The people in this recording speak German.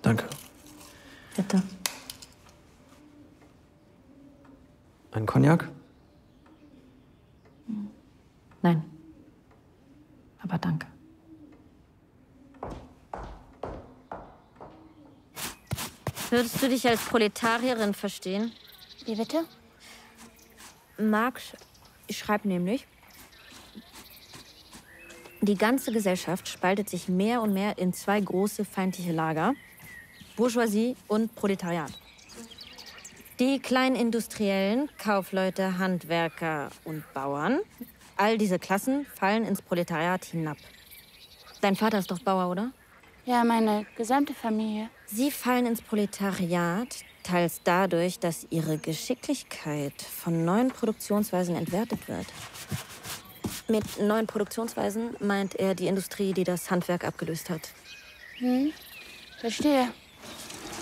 Danke. Bitte. Ein Cognac? Nein. Aber danke. Würdest du dich als Proletarierin verstehen? Wie bitte? Marx schreibt nämlich, die ganze Gesellschaft spaltet sich mehr und mehr in zwei große feindliche Lager, Bourgeoisie und Proletariat. Die Kleinindustriellen, Kaufleute, Handwerker und Bauern, all diese Klassen fallen ins Proletariat hinab. Dein Vater ist doch Bauer, oder? Ja, meine gesamte Familie. Sie fallen ins Proletariat, teils dadurch, dass ihre Geschicklichkeit von neuen Produktionsweisen entwertet wird. Mit neuen Produktionsweisen meint er die Industrie, die das Handwerk abgelöst hat. Verstehe.